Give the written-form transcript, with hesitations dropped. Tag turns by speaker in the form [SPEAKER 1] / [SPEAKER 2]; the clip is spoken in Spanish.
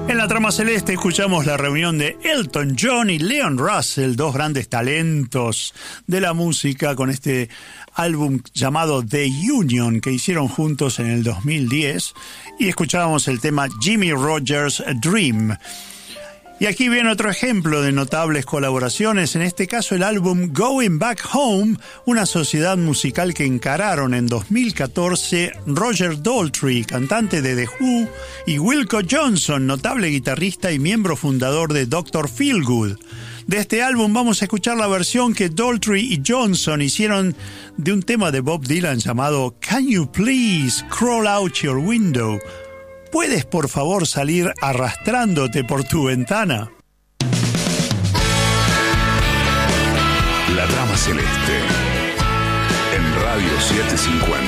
[SPEAKER 1] En la trama celeste escuchamos la reunión de Elton John y Leon Russell, dos grandes talentos de la música, con este álbum llamado The Union que hicieron juntos en el 2010, y escuchábamos el tema Jimmy Rogers Dream. Y aquí viene otro ejemplo de notables colaboraciones, en este caso el álbum Going Back Home, una sociedad musical que encararon en 2014 Roger Daltrey, cantante de The Who, y Wilco Johnson, notable guitarrista y miembro fundador de Dr. Feelgood. De este álbum vamos a escuchar la versión que Daltrey y Johnson hicieron de un tema de Bob Dylan llamado Can You Please Crawl Out Your Window? ¿Puedes, por favor, salir arrastrándote por tu ventana?
[SPEAKER 2] La trama celeste en Radio 750.